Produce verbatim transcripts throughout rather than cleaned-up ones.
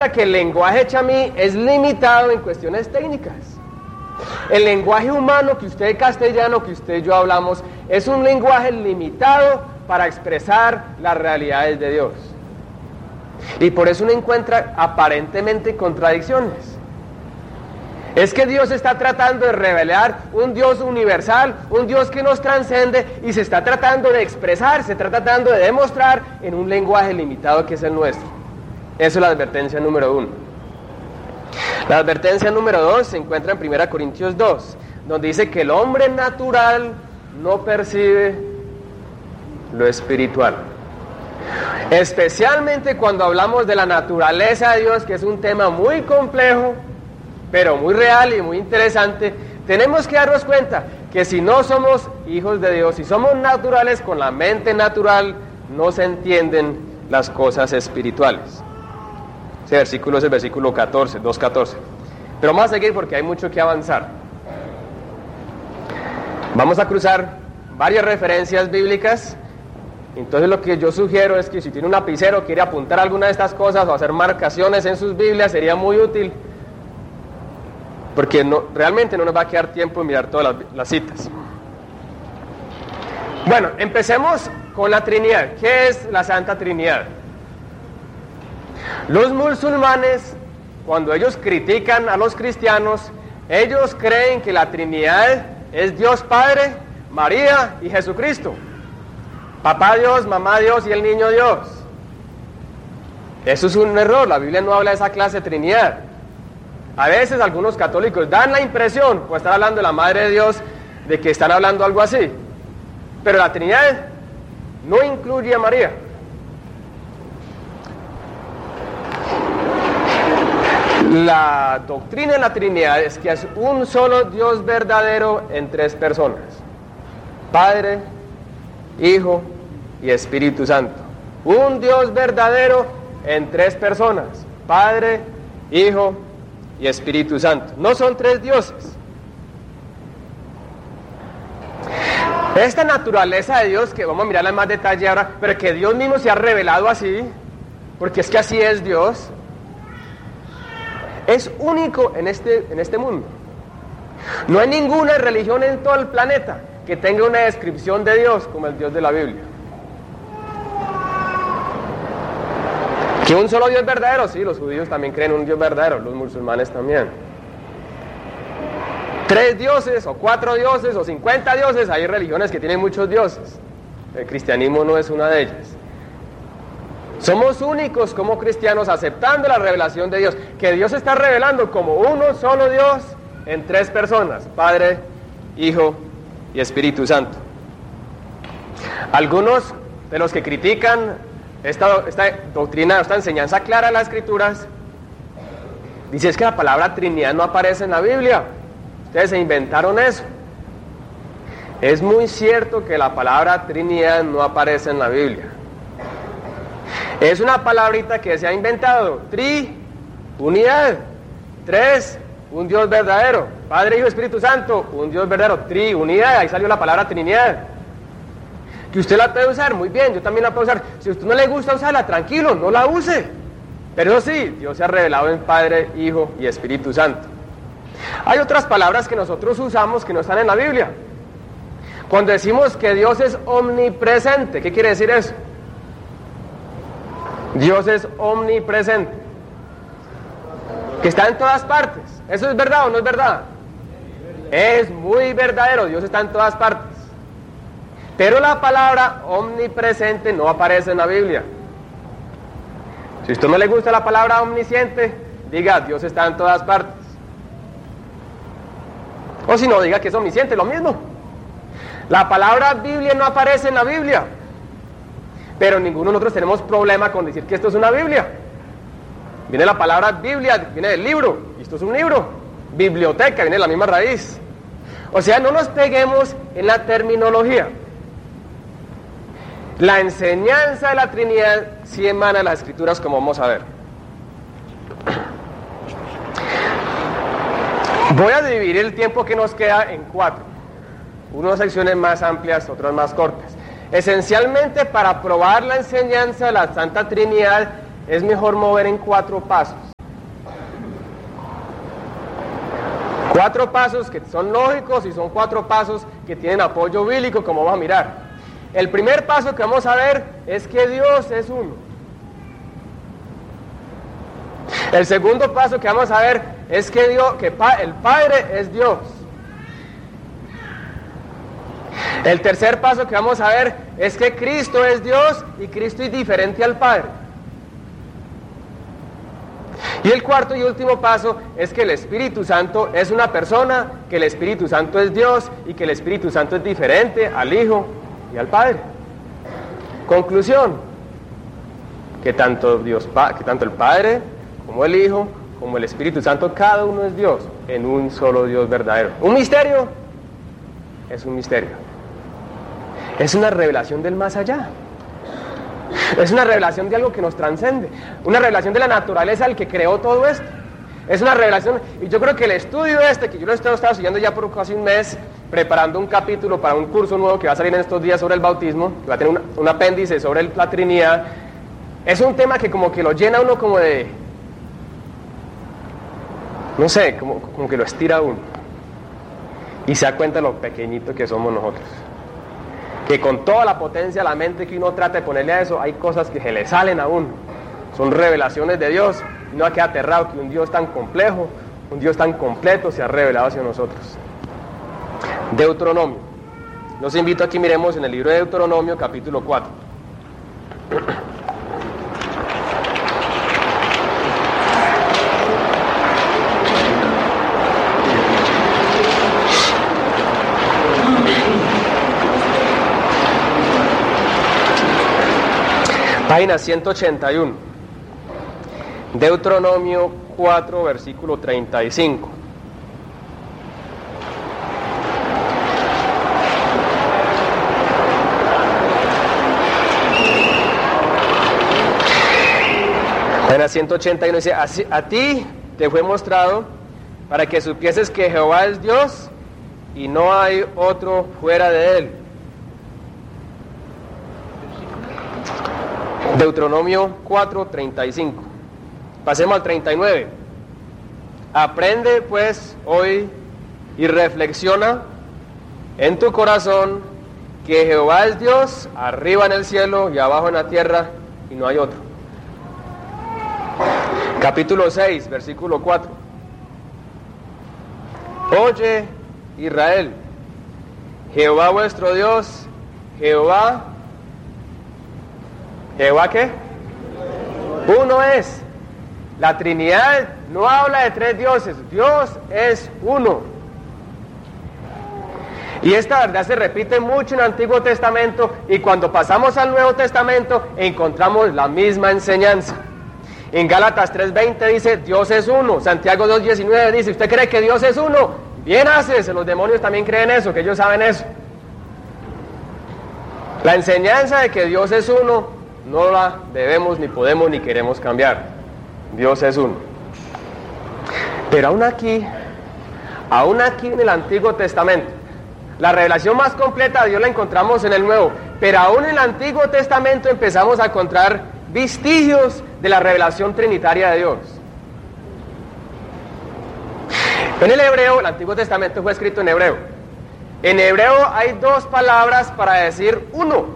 cuenta que el lenguaje chamí es limitado en cuestiones técnicas. El lenguaje humano que usted castellano, que usted y yo hablamos, es un lenguaje limitado para expresar las realidades de Dios. Y por eso uno encuentra aparentemente contradicciones. Es que Dios está tratando de revelar un Dios universal, un Dios que nos trascende, y se está tratando de expresar, se está tratando de demostrar en un lenguaje limitado que es el nuestro. Eso es la advertencia número uno. La advertencia número dos se encuentra en primera Corintios dos, donde dice que el hombre natural no percibe lo espiritual. Especialmente cuando hablamos de la naturaleza de Dios, que es un tema muy complejo, pero muy real y muy interesante, tenemos que darnos cuenta que si no somos hijos de Dios, si somos naturales con la mente natural, no se entienden las cosas espirituales. Ese versículo es el versículo catorce, dos catorce. Pero vamos a seguir porque hay mucho que avanzar. Vamos a cruzar varias referencias bíblicas. Entonces lo que yo sugiero es que si tiene un lapicero, quiere apuntar alguna de estas cosas o hacer marcaciones en sus Biblias, sería muy útil, porque no, realmente no nos va a quedar tiempo de mirar todas las, las citas. Bueno, empecemos con la Trinidad. ¿Qué es la Santa Trinidad? Los musulmanes, cuando ellos critican a los cristianos, ellos creen que la Trinidad es Dios Padre, María y Jesucristo. Papá Dios, mamá Dios y el niño Dios. Eso es un error, la Biblia no habla de esa clase de Trinidad. A veces algunos católicos dan la impresión, por estar hablando de la Madre de Dios, de que están hablando algo así. Pero la Trinidad no incluye a María. La doctrina de la Trinidad es que es un solo Dios verdadero en tres personas: Padre, Hijo y Espíritu Santo. Un Dios verdadero en tres personas: Padre, Hijo y Espíritu Santo. No son tres dioses. Esta naturaleza de Dios, que vamos a mirarla en más detalle ahora, pero que Dios mismo se ha revelado así, porque es que así es Dios, es único en este, en este mundo. No hay ninguna religión en todo el planeta que tenga una descripción de Dios como el Dios de la Biblia. ¿Que un solo Dios verdadero? Sí, los judíos también creen en un Dios verdadero, los musulmanes también. Tres dioses, o cuatro dioses, o cincuenta dioses, hay religiones que tienen muchos dioses. El cristianismo no es una de ellas. Somos únicos como cristianos aceptando la revelación de Dios, que Dios está revelando como uno solo Dios en tres personas: Padre, Hijo y Espíritu Santo. Algunos de los que critican esta, esta doctrina, esta enseñanza clara de las Escrituras, dicen es que la palabra Trinidad no aparece en la Biblia. Ustedes se inventaron eso. Es muy cierto que la palabra Trinidad no aparece en la Biblia. Es una palabrita que se ha inventado. Tri, unidad. Tres, un Dios verdadero. Padre, Hijo, Espíritu Santo, un Dios verdadero. Tri, unidad. Ahí salió la palabra Trinidad. Que usted la puede usar, muy bien, yo también la puedo usar. Si a usted no le gusta usarla, tranquilo, no la use. Pero eso sí, Dios se ha revelado en Padre, Hijo y Espíritu Santo. Hay otras palabras que nosotros usamos que no están en la Biblia. Cuando decimos que Dios es omnipresente, ¿qué quiere decir eso? Dios es omnipresente, que está en todas partes. ¿Eso es verdad o no es verdad? Es muy verdadero, Dios está en todas partes. Pero la palabra omnipresente no aparece en la Biblia. Si a usted no le gusta la palabra omnisciente, diga Dios está en todas partes. O si no, diga que es omnisciente, lo mismo. La palabra Biblia no aparece en la Biblia, pero ninguno de nosotros tenemos problema con decir que esto es una Biblia. Viene la palabra Biblia, viene del libro, y esto es un libro. Biblioteca, viene de la misma raíz. O sea, no nos peguemos en la terminología. La enseñanza de la Trinidad sí emana de las Escrituras, como vamos a ver. Voy a dividir el tiempo que nos queda en cuatro. Unas secciones más amplias, otras más cortas. Esencialmente, para probar la enseñanza de la Santa Trinidad, es mejor mover en cuatro pasos. Cuatro pasos que son lógicos y son cuatro pasos que tienen apoyo bíblico, como vamos a mirar. El primer paso que vamos a ver es que Dios es uno. El segundo paso que vamos a ver es que, Dios, que pa, el Padre es Dios. El tercer paso que vamos a ver es que Cristo es Dios y Cristo es diferente al Padre. Y el cuarto y último paso es que el Espíritu Santo es una persona, que el Espíritu Santo es Dios y que el Espíritu Santo es diferente al Hijo y al Padre. Conclusión, que tanto, Dios, que tanto el Padre como el Hijo como el Espíritu Santo, cada uno es Dios en un solo Dios verdadero. ¿Un misterio? Es un misterio. Es una revelación del más allá. Es una revelación de algo que nos trascende, una revelación de la naturaleza del que creó todo esto. Es una revelación, y yo creo que el estudio este, que yo lo he estado estudiando ya por casi un mes, preparando un capítulo para un curso nuevo que va a salir en estos días sobre el bautismo, que va a tener un, un apéndice sobre el, la Trinidad, es un tema que como que lo llena uno como de, no sé, como, como que lo estira a uno, y se da cuenta de lo pequeñito que somos nosotros. Que con toda la potencia de la mente que uno trata de ponerle a eso, hay cosas que se le salen a uno. Son revelaciones de Dios. Y uno queda aterrado que un Dios tan complejo, un Dios tan completo se ha revelado hacia nosotros. Deuteronomio. Los invito a que miremos en el libro de Deuteronomio, capítulo cuatro. Página ciento ochenta y uno. Deuteronomio cuatro, versículo treinta y cinco. Página ciento ochenta y uno dice: Así, a ti te fue mostrado para que supieses que Jehová es Dios y no hay otro fuera de él. Deuteronomio cuatro, treinta y cinco. Pasemos al treinta y nueve. Aprende pues hoy y reflexiona en tu corazón que Jehová es Dios, arriba en el cielo y abajo en la tierra, y no hay otro. Capítulo seis, versículo cuatro. Oye, Israel, Jehová vuestro Dios, Jehová, ¿Jehová qué? Uno es. La Trinidad no habla de tres dioses, Dios es uno. Y esta verdad se repite mucho en el Antiguo Testamento, y cuando pasamos al Nuevo Testamento encontramos la misma enseñanza. En Gálatas tres veinte dice: Dios es uno. Santiago dos diecinueve dice: ¿usted cree que Dios es uno? Bien haces, los demonios también creen eso, que ellos saben eso. La enseñanza de que Dios es uno no la debemos, ni podemos, ni queremos cambiar. Dios es uno. Pero aún aquí, aún aquí en el Antiguo Testamento, la revelación más completa de Dios la encontramos en el Nuevo, pero aún en el Antiguo Testamento empezamos a encontrar vestigios de la revelación trinitaria de Dios. En el hebreo, el Antiguo Testamento fue escrito en hebreo. En hebreo hay dos palabras para decir uno.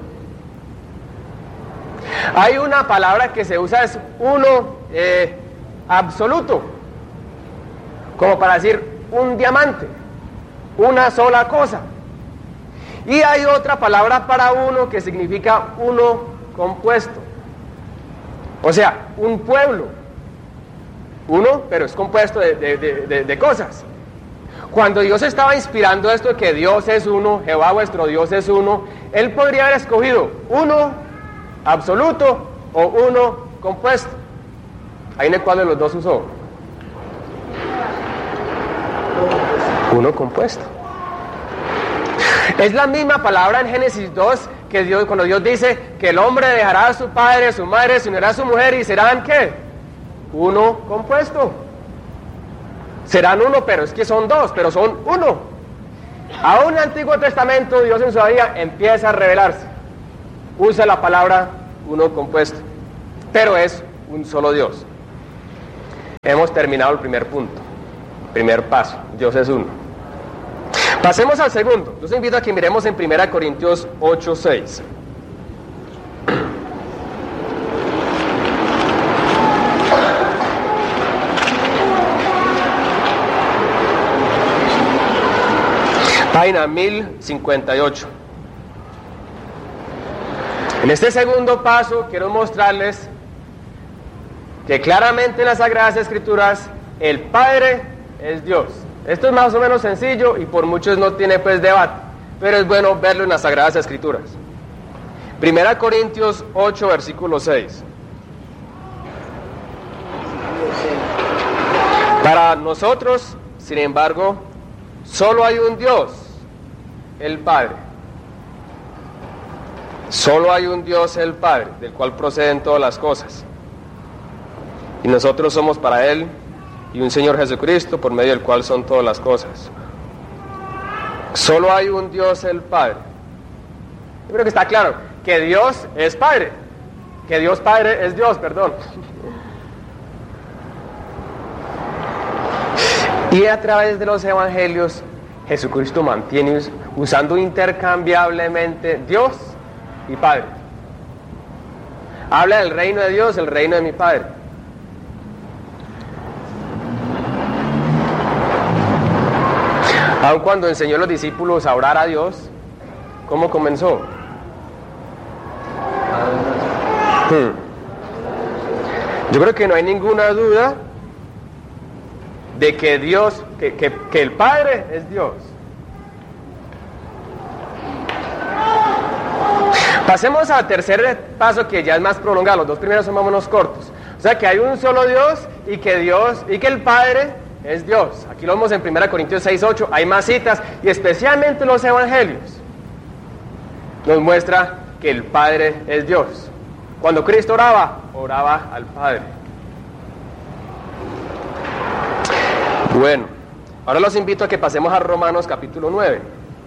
Hay una palabra que se usa, es uno eh, absoluto, como para decir un diamante, una sola cosa. Y hay otra palabra para uno que significa uno compuesto, o sea, un pueblo. Uno, pero es compuesto de, de, de, de, de cosas. Cuando Dios estaba inspirando esto de que Dios es uno, Jehová vuestro Dios es uno, Él podría haber escogido uno absoluto o uno compuesto. Ahí en el cual de los dos usó uno compuesto. Es la misma palabra en Génesis dos, que Dios, cuando Dios dice que el hombre dejará a su padre, a su madre, se unirá a su mujer y serán ¿qué? Uno compuesto. Serán uno, pero es que son dos, pero son uno. Aún en el Antiguo Testamento Dios en su vida empieza a revelarse. Usa la palabra uno compuesto, pero es un solo Dios. Hemos terminado el primer punto. Primer paso, Dios es uno. Pasemos al segundo. Los invito a que miremos en primera Corintios ocho, seis. Página mil cincuenta y ocho. En este segundo paso quiero mostrarles que claramente en las Sagradas Escrituras el Padre es Dios. Esto es más o menos sencillo y por muchos no tiene pues debate, pero es bueno verlo en las Sagradas Escrituras. Primera Corintios ocho, versículo seis. Para nosotros, sin embargo, solo hay un Dios, el Padre. Solo hay un Dios, el Padre, del cual proceden todas las cosas. Y nosotros somos para Él, y un Señor Jesucristo, por medio del cual son todas las cosas. Solo hay un Dios, el Padre. Yo creo que está claro que Dios es Padre, que Dios Padre es Dios, perdón. Y a través de los evangelios, Jesucristo mantiene usando intercambiablemente Dios y Padre. Habla del reino de Dios, el reino de mi Padre. Aun cuando enseñó a los discípulos a orar a Dios, ¿cómo comenzó? Hmm. Yo creo que no hay ninguna duda de que Dios, que, que, que el Padre es Dios. Pasemos al tercer paso, que ya es más prolongado. Los dos primeros son más o menos cortos. O sea que hay un solo Dios y que Dios y que el Padre es Dios. Aquí lo vemos en primera Corintios seis, ocho. Hay más citas y especialmente los evangelios nos muestra que el Padre es Dios. Cuando Cristo oraba, oraba al Padre. Bueno, ahora los invito a que pasemos a Romanos capítulo nueve.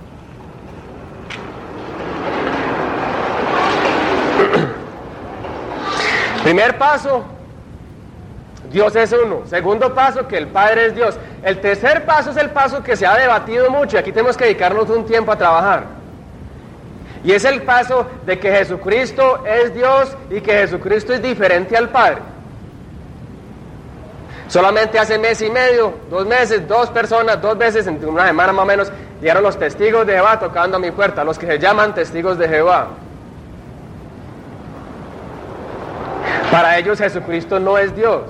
Primer paso, Dios es uno. Segundo paso, que el Padre es Dios. El tercer paso es el paso que se ha debatido mucho y aquí tenemos que dedicarnos un tiempo a trabajar. Y es el paso de que Jesucristo es Dios y que Jesucristo es diferente al Padre. Solamente hace mes y medio, dos meses, dos personas, dos veces, en una semana más o menos, llegaron los testigos de Jehová tocando a mi puerta, los que se llaman testigos de Jehová. Para ellos Jesucristo no es Dios.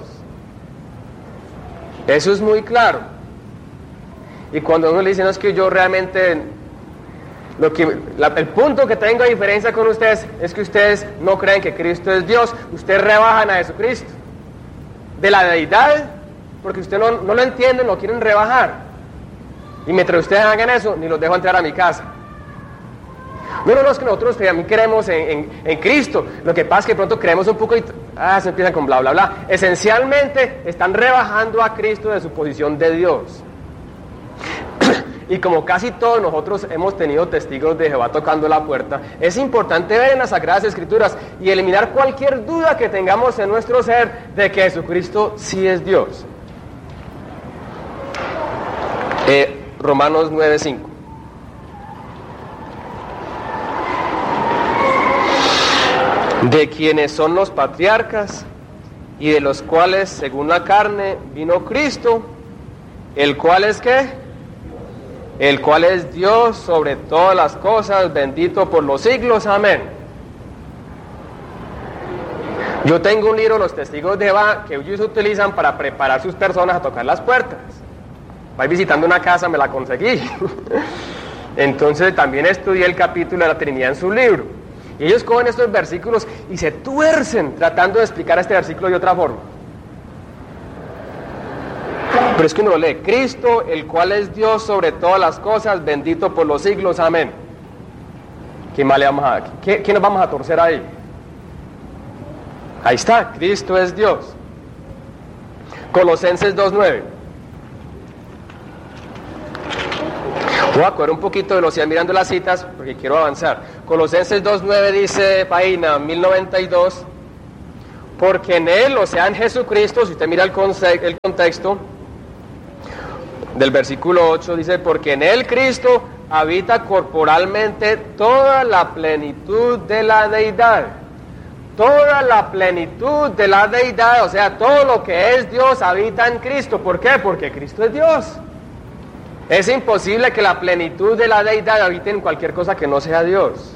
Eso es muy claro. Y cuando uno le dice, no, es que yo realmente, lo que, la, el punto que tengo de diferencia con ustedes es que ustedes no creen que Cristo es Dios, ustedes rebajan a Jesucristo de la deidad, porque ustedes no, no lo entienden, lo quieren rebajar. Y mientras ustedes hagan eso, ni los dejo entrar a mi casa. No, no, no, es que nosotros también creemos en, en, en Cristo. Lo que pasa es que pronto creemos un poco y ah, se empiezan con bla, bla, bla. Esencialmente están rebajando a Cristo de su posición de Dios. Y como casi todos nosotros hemos tenido testigos de Jehová tocando la puerta, es importante ver en las Sagradas Escrituras y eliminar cualquier duda que tengamos en nuestro ser de que Jesucristo sí es Dios. Eh, Romanos nueve, cinco. De quienes son los patriarcas y de los cuales según la carne vino Cristo, el cual es ¿qué? El cual es Dios sobre todas las cosas, bendito por los siglos, amén. Yo tengo un libro, Los Testigos de Jehová, que ellos utilizan para preparar sus personas a tocar las puertas. Vais visitando una casa, me la conseguí. Entonces también estudié el capítulo de la Trinidad en su libro. Y ellos cogen estos versículos y se tuercen tratando de explicar este versículo de otra forma. Pero es que uno lo lee, Cristo, el cual es Dios sobre todas las cosas, bendito por los siglos, amén. ¿Quién más le vamos a, qué, qué nos vamos a torcer ahí? Ahí está, Cristo es Dios. Colosenses dos, nueve. Voy a correr un poquito de velocidad mirando las citas porque quiero avanzar. Colosenses dos, nueve dice, página mil noventa y dos, porque en Él, o sea en Jesucristo, si usted mira el, conce- el contexto, del versículo ocho, dice, porque en él Cristo habita corporalmente toda la plenitud de la deidad. Toda la plenitud de la deidad, o sea, todo lo que es Dios habita en Cristo. ¿Por qué? Porque Cristo es Dios. Es imposible que la plenitud de la deidad habite en cualquier cosa que no sea Dios.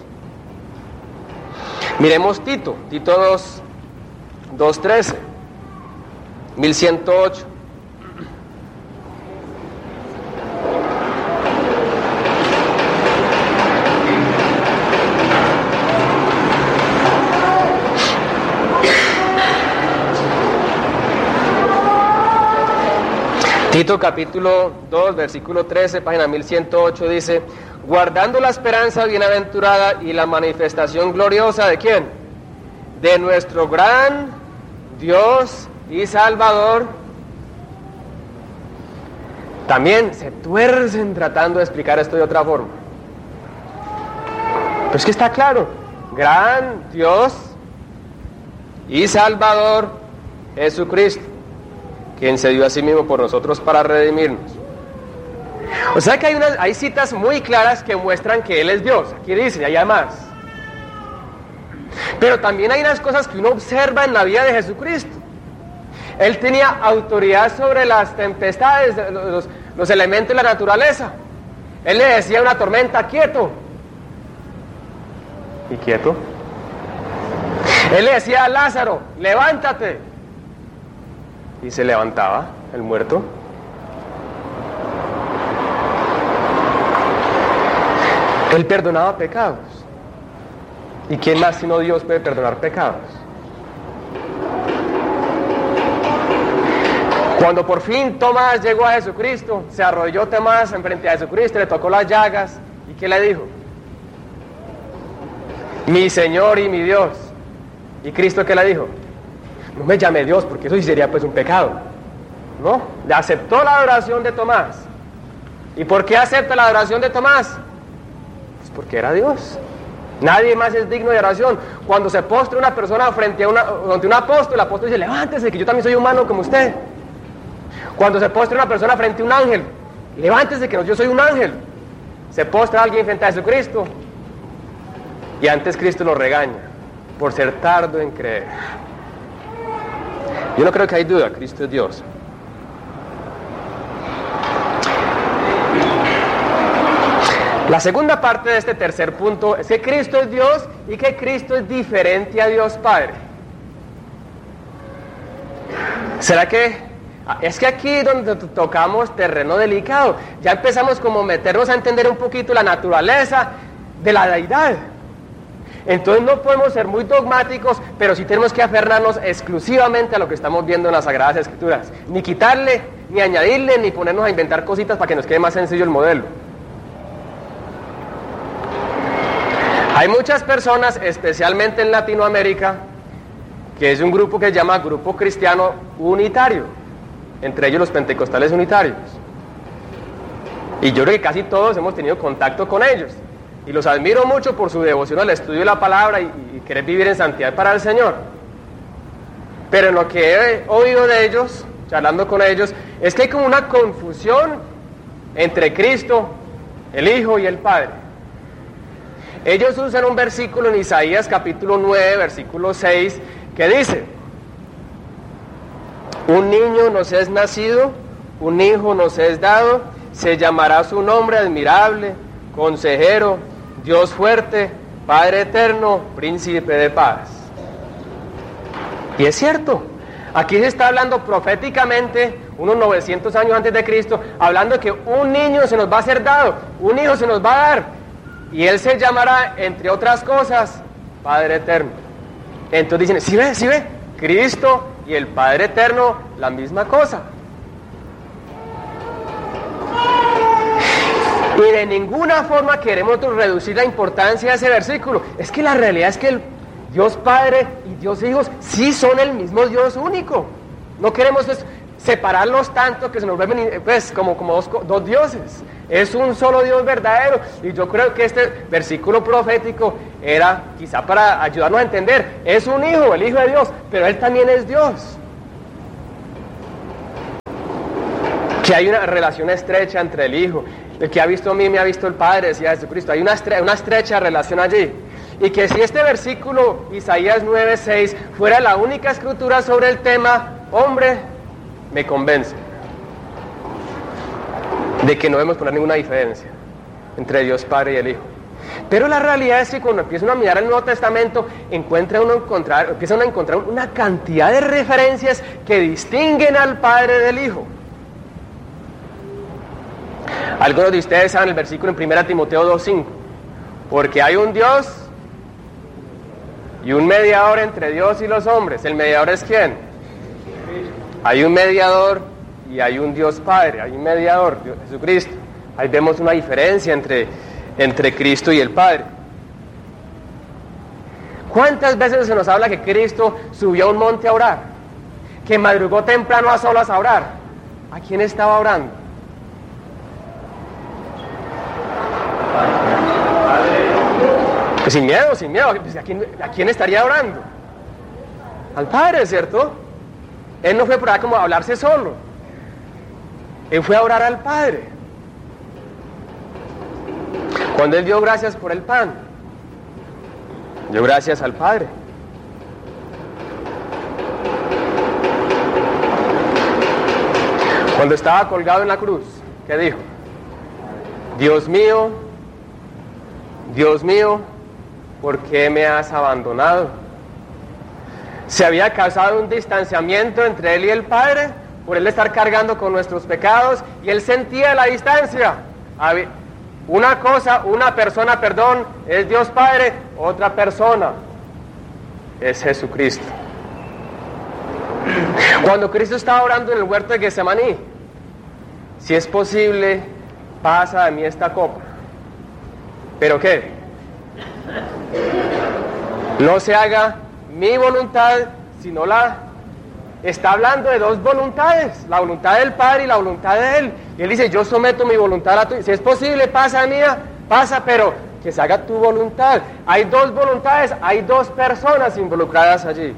Miremos Tito, Tito dos, dos trece, mil ciento ocho. Tito capítulo dos, versículo trece, página mil ciento ocho, dice, guardando la esperanza bienaventurada y la manifestación gloriosa, ¿de quién? De nuestro gran Dios y Salvador. También se tuercen tratando de explicar esto de otra forma. Pero es que está claro, gran Dios y Salvador Jesucristo, quien se dio a sí mismo por nosotros para redimirnos. O sea que hay, unas, hay citas muy claras que muestran que Él es Dios. Aquí dice, y hay más. Pero también hay unas cosas que uno observa en la vida de Jesucristo. Él tenía autoridad sobre las tempestades, los, los elementos de la naturaleza. Él le decía a una tormenta, quieto. ¿Y quieto? Él le decía a Lázaro, levántate. Y se levantaba el muerto. Él perdonaba pecados. ¿Y quién más sino Dios puede perdonar pecados? Cuando por fin Tomás llegó a Jesucristo, se arrodilló Tomás enfrente a Jesucristo, le tocó las llagas. ¿Y qué le dijo? Mi Señor y mi Dios. ¿Y Cristo qué le dijo? No me llame Dios, porque eso sí sería pues un pecado. ¿No? Le aceptó la adoración de Tomás. ¿Y por qué acepta la adoración de Tomás? Pues porque era Dios. Nadie más es digno de oración. Cuando se postra una persona frente a, una, frente a un apóstol, el apóstol dice, levántese, que yo también soy humano como usted. Cuando se postra una persona frente a un ángel, levántese, que yo soy un ángel. Se postra alguien frente a Jesucristo, y antes Cristo lo regaña por ser tardo en creer. Yo no creo que hay duda, Cristo es Dios. La segunda parte de este tercer punto es que Cristo es Dios y que Cristo es diferente a Dios Padre. ¿Será que? Es que aquí donde tocamos terreno delicado, ya empezamos como a meternos a entender un poquito la naturaleza de la deidad. Entonces no podemos ser muy dogmáticos, pero sí tenemos que aferrarnos exclusivamente a lo que estamos viendo en las Sagradas Escrituras. Ni quitarle, ni añadirle, ni ponernos a inventar cositas para que nos quede más sencillo el modelo. Hay muchas personas, especialmente en Latinoamérica, que es un grupo que se llama Grupo Cristiano Unitario, entre ellos los pentecostales unitarios. Y yo creo que casi todos hemos tenido contacto con ellos. Y los admiro mucho por su devoción al estudio de la palabra y, y querer vivir en santidad para el Señor. Pero en lo que he oído de ellos, charlando con ellos, es que hay como una confusión entre Cristo, el Hijo y el Padre. Ellos usan un versículo en Isaías capítulo nueve, versículo seis, que dice: un niño nos es nacido, un hijo nos es dado, se llamará su nombre admirable, consejero, Dios fuerte, Padre eterno, príncipe de paz. Y es cierto, aquí se está hablando proféticamente, unos novecientos años antes de Cristo, hablando de que un niño se nos va a ser dado, un hijo se nos va a dar, y él se llamará, entre otras cosas, Padre eterno. Entonces dicen, ¿sí ve? ¿Sí ve? Cristo y el Padre eterno, la misma cosa. Y de ninguna forma queremos reducir la importancia de ese versículo. Es que la realidad es que el Dios Padre y Dios Hijo sí son el mismo Dios único. No queremos pues, separarlos tanto que se nos vuelven pues, como, como dos, dos dioses. Es un solo Dios verdadero. Y yo creo que este versículo profético era quizá para ayudarnos a entender. Es un Hijo, el Hijo de Dios, pero Él también es Dios. Que hay una relación estrecha entre el Hijo. El que ha visto a mí me ha visto el Padre, decía Jesucristo. Hay una, estre- una estrecha relación allí. Y que si este versículo, Isaías nueve seis, fuera la única escritura sobre el tema, hombre, me convence de que no debemos poner ninguna diferencia entre Dios Padre y el Hijo. Pero la realidad es que cuando empiezan a mirar el Nuevo Testamento, encuentra uno encontrar, empiezan a encontrar una cantidad de referencias que distinguen al Padre del Hijo. Algunos de ustedes saben el versículo en primera Timoteo dos cinco, porque hay un Dios y un mediador entre Dios y los hombres. ¿El mediador es quién? Hay un mediador y hay un Dios Padre, hay un mediador, Dios, Jesucristo. Ahí vemos una diferencia entre, entre Cristo y el Padre. ¿Cuántas veces se nos habla que Cristo subió a un monte a orar? Que madrugó temprano a solas a orar. ¿A quién estaba orando? Pues sin miedo, sin miedo. ¿A quién, ¿A quién estaría orando? Al Padre, ¿cierto? Él no fue por ahí como a hablarse solo. Él fue a orar al Padre. Cuando Él dio gracias por el pan, dio gracias al Padre. Cuando estaba colgado en la cruz, ¿qué dijo? Dios mío, Dios mío, ¿por qué me has abandonado? Se había causado un distanciamiento entre Él y el Padre por Él estar cargando con nuestros pecados, y Él sentía la distancia. Una cosa, una persona, perdón, es Dios Padre, otra persona es Jesucristo. Cuando Cristo estaba orando en el huerto de Getsemaní, si es posible, pasa de mí esta copa. ¿Pero qué? No se haga mi voluntad, sino la... Está hablando de dos voluntades, la voluntad del Padre y la voluntad de Él. Y Él dice, yo someto mi voluntad a la tuya. Si es posible, pasa a mía, pasa, pero que se haga tu voluntad. Hay dos voluntades, hay dos personas involucradas allí.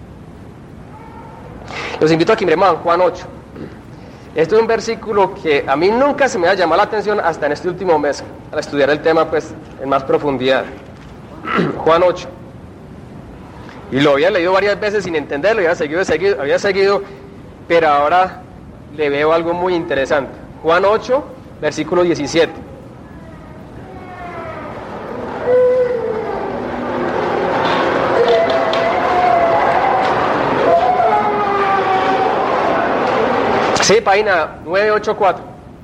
Los invito a que miremos a Juan ocho. Este es un versículo que a mí nunca se me ha llamado la atención hasta en este último mes, al estudiar el tema pues en más profundidad. Juan ocho. Y lo había leído varias veces sin entenderlo, había seguido, seguido, había seguido, pero ahora le veo algo muy interesante. Juan ocho, versículo diecisiete. Sí, página nueve ochenta y cuatro.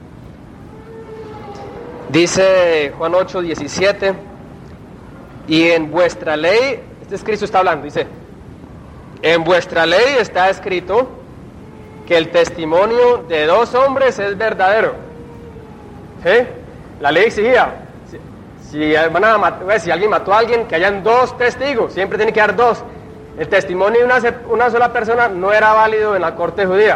Dice Juan ocho, diecisiete. Y en vuestra ley, este es Cristo está hablando, dice, en vuestra ley está escrito que el testimonio de dos hombres es verdadero. ¿Sí? La ley exigía, si, si, van a mat- si alguien mató a alguien, que hayan dos testigos, siempre tiene que haber dos. El testimonio de una, una sola persona no era válido en la corte judía.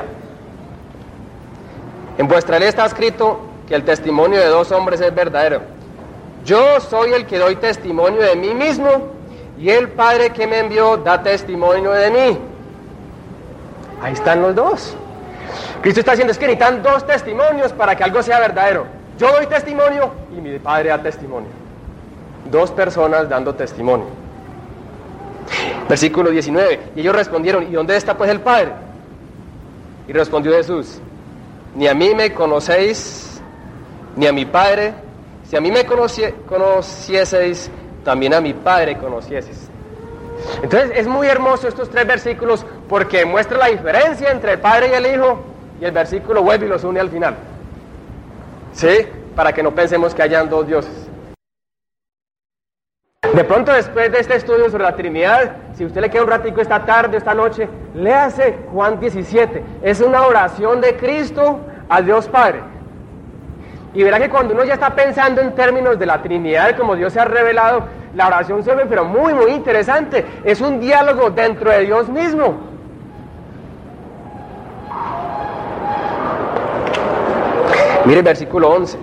En vuestra ley está escrito que el testimonio de dos hombres es verdadero. Yo soy el que doy testimonio de mí mismo, y el Padre que me envió da testimonio de mí. Ahí están los dos. Cristo está diciendo, es que necesitan dos testimonios para que algo sea verdadero. Yo doy testimonio y mi Padre da testimonio. Dos personas dando testimonio. Versículo diecinueve. Y ellos respondieron, ¿y dónde está pues el Padre? Y respondió Jesús, ni a mí me conocéis, ni a mi Padre. Si a mí me conocie, conocieseis, también a mi Padre conocieseis. Entonces es muy hermoso estos tres versículos porque muestra la diferencia entre el Padre y el Hijo, y el versículo vuelve y los une al final. ¿Sí? Para que no pensemos que hayan dos dioses. De pronto, después de este estudio sobre la Trinidad, si usted le queda un ratico esta tarde, esta noche, léase Juan diecisiete. Es una oración de Cristo a Dios Padre. Y verá que cuando uno ya está pensando en términos de la Trinidad, como Dios se ha revelado, la oración se ve, pero muy, muy interesante. Es un diálogo dentro de Dios mismo. Mire el versículo once.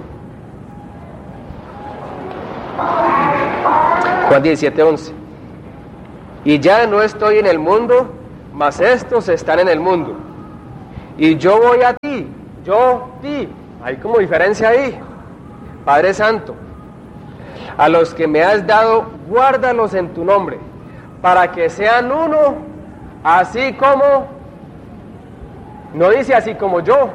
Juan diecisiete, once. Y ya no estoy en el mundo, mas estos están en el mundo. Y yo voy a ti, yo, ti. Hay como diferencia ahí. Padre Santo, a los que me has dado, guárdalos en tu nombre, para que sean uno, así como, no dice así como yo,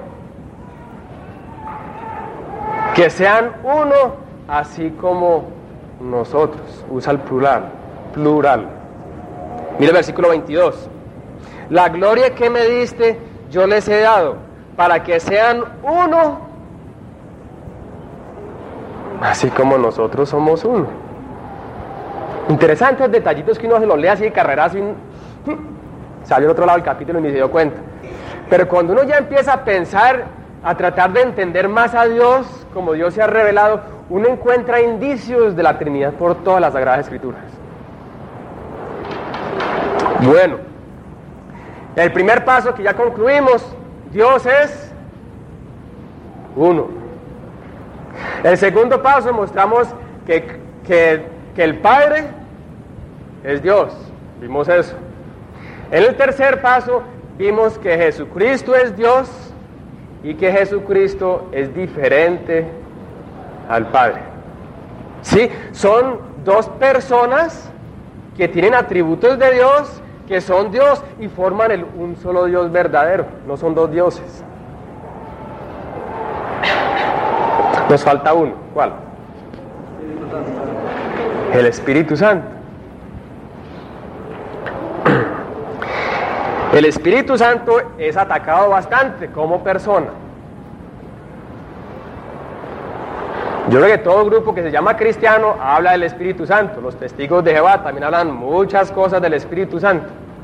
que sean uno, así como nosotros. Usa el plural, plural. Mira el versículo veintidós. La gloria que me diste, yo les he dado, para que sean uno, así como nosotros somos uno. Interesantes detallitos que uno se los lee así de carrerazo y salió al otro lado del capítulo y ni se dio cuenta. Pero cuando uno ya empieza a pensar, a tratar de entender más a Dios, como Dios se ha revelado, uno encuentra indicios de la Trinidad por todas las Sagradas Escrituras. Bueno, el primer paso que ya concluimos, Dios es uno. El segundo paso mostramos que, que, que el Padre es Dios, vimos eso. En el tercer paso vimos que Jesucristo es Dios y que Jesucristo es diferente al Padre. Sí, son dos personas que tienen atributos de Dios, que son Dios y forman el, un solo Dios verdadero, no son dos dioses. Nos falta uno, ¿cuál? El Espíritu Santo. El Espíritu Santo es atacado bastante como persona. Yo creo que todo grupo que se llama cristiano habla del Espíritu Santo. Los testigos de Jehová también hablan muchas cosas del Espíritu Santo.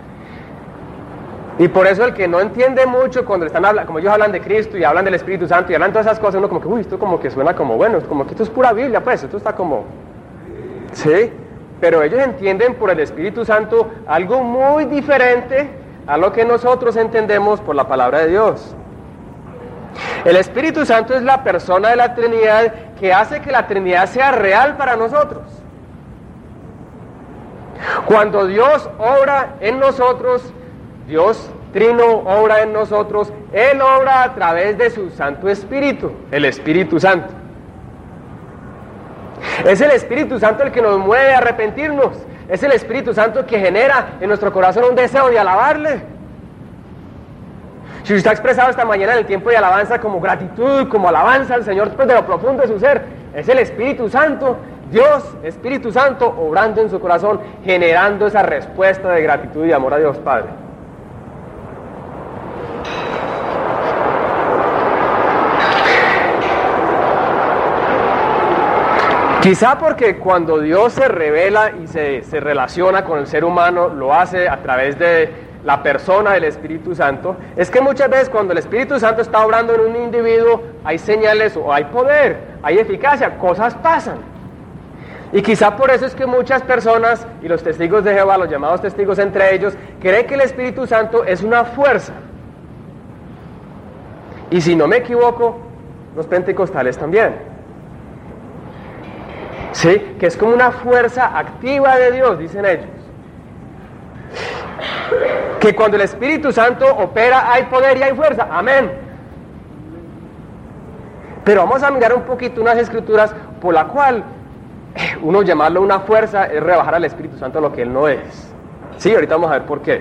Y por eso el que no entiende mucho cuando están hablando, como ellos hablan de Cristo y hablan del Espíritu Santo y hablan todas esas cosas, uno como que, uy, esto como que suena como bueno, como que esto es pura Biblia, pues, esto está como, sí, pero ellos entienden por el Espíritu Santo algo muy diferente a lo que nosotros entendemos por la palabra de Dios. El Espíritu Santo es la persona de la Trinidad que hace que la Trinidad sea real para nosotros. Cuando Dios obra en nosotros, Dios Trino obra en nosotros, Él obra a través de su Santo Espíritu, el Espíritu Santo. Es el Espíritu Santo el que nos mueve a arrepentirnos, es el Espíritu Santo que genera en nuestro corazón un deseo de alabarle. Si usted ha expresado esta mañana en el tiempo de alabanza como gratitud, como alabanza al Señor pues de lo profundo de su ser, es el Espíritu Santo, Dios, Espíritu Santo, obrando en su corazón, generando esa respuesta de gratitud y amor a Dios Padre. Quizá porque cuando Dios se revela y se, se relaciona con el ser humano, lo hace a través de la persona del Espíritu Santo, es que muchas veces cuando el Espíritu Santo está obrando en un individuo, hay señales o hay poder, hay eficacia, cosas pasan. Y quizá por eso es que muchas personas, y los testigos de Jehová, los llamados testigos entre ellos, creen que el Espíritu Santo es una fuerza. Y si no me equivoco, los pentecostales también. Sí, que es como una fuerza activa de Dios, dicen ellos. Que cuando el Espíritu Santo opera hay poder y hay fuerza, amén. Pero vamos a mirar un poquito unas escrituras por la cual uno llamarlo una fuerza es rebajar al Espíritu Santo a lo que Él no es. Sí, ahorita vamos a ver por qué.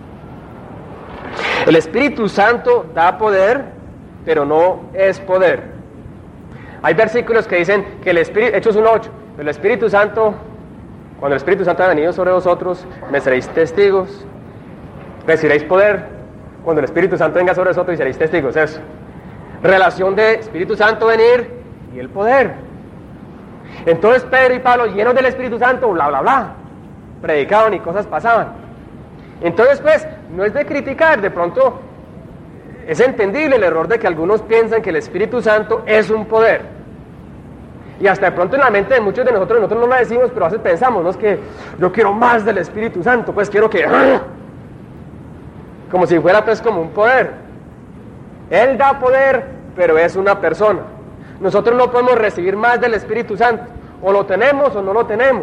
El Espíritu Santo da poder, pero no es poder. Hay versículos que dicen que el Espíritu, Hechos uno ocho, el Espíritu Santo, cuando el Espíritu Santo ha venido sobre vosotros, me seréis testigos, recibiréis poder, cuando el Espíritu Santo venga sobre vosotros y seréis testigos, eso. Relación de Espíritu Santo venir y el poder. Entonces Pedro y Pablo, llenos del Espíritu Santo, bla, bla, bla, predicaban y cosas pasaban. Entonces pues, no es de criticar, de pronto es entendible el error de que algunos piensan que el Espíritu Santo es un poder. Y hasta de pronto en la mente de muchos de nosotros, nosotros no lo decimos, pero a veces pensamos, no es que yo quiero más del Espíritu Santo, pues quiero que... como si fuera pues como un poder. Él da poder, pero es una persona. Nosotros no podemos recibir más del Espíritu Santo, o lo tenemos o no lo tenemos.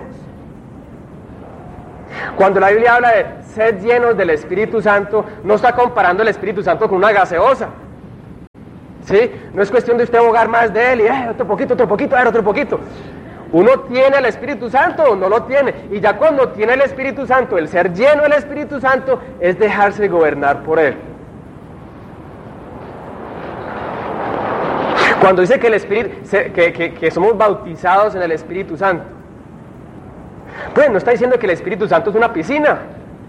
Cuando la Biblia habla de sed llenos del Espíritu Santo, no está comparando el Espíritu Santo con una gaseosa. ¿Sí? No es cuestión de usted abogar más de él y eh, otro poquito, otro poquito, a ver, otro poquito. Uno tiene el Espíritu Santo o no lo tiene. Y ya cuando tiene el Espíritu Santo, el ser lleno del Espíritu Santo es dejarse gobernar por él. Cuando dice que, el Espíritu, que, que, que somos bautizados en el Espíritu Santo, pues no está diciendo que el Espíritu Santo es una piscina.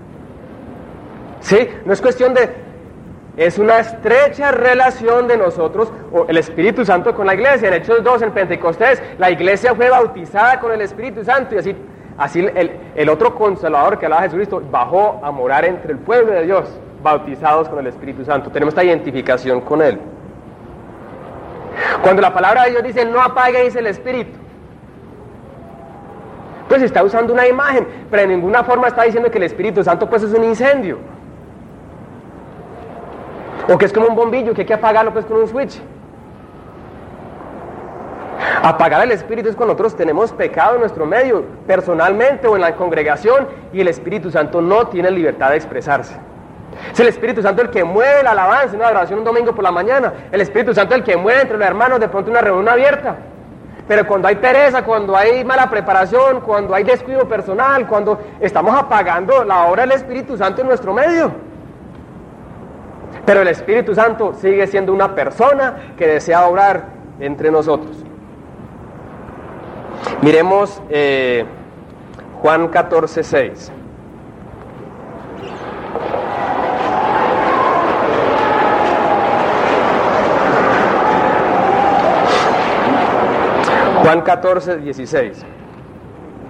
¿Sí? No es cuestión de... Es una estrecha relación de nosotros, o el Espíritu Santo con la iglesia. En Hechos dos, en Pentecostés, la iglesia fue bautizada con el Espíritu Santo y así, así el, el otro Consolador que hablaba Jesucristo bajó a morar entre el pueblo de Dios, bautizados con el Espíritu Santo. Tenemos esta identificación con Él. Cuando la palabra de Dios dice no apaguéis el Espíritu, pues está usando una imagen, pero en ninguna forma está diciendo que el Espíritu Santo pues es un incendio. O que es como un bombillo que hay que apagarlo pues con un switch. Apagar el Espíritu es cuando nosotros tenemos pecado en nuestro medio, personalmente o en la congregación, y el Espíritu Santo no tiene libertad de expresarse. Es el Espíritu Santo el que mueve la alabanza en una adoración un domingo por la mañana. El Espíritu Santo el que mueve entre los hermanos de pronto una reunión abierta. Pero cuando hay pereza, cuando hay mala preparación, cuando hay descuido personal, cuando estamos apagando la obra del Espíritu Santo en nuestro medio. Pero el Espíritu Santo sigue siendo una persona que desea obrar entre nosotros. Miremos eh, Juan catorce, seis. Juan catorce, dieciséis.